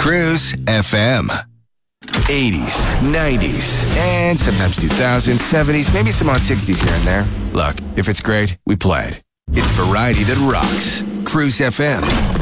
Cruise FM. 80s, 90s, and sometimes 2000s, 70s, maybe some odd 60s here and there. Look, if it's great, we play it. It's variety that rocks. Cruise FM.